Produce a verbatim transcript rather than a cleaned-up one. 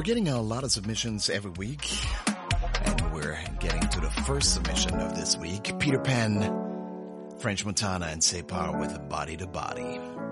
We're getting a lot of submissions every week, and we're getting to the first submission of this week. Peter Pan, French Montana, and Separ with Body to Body.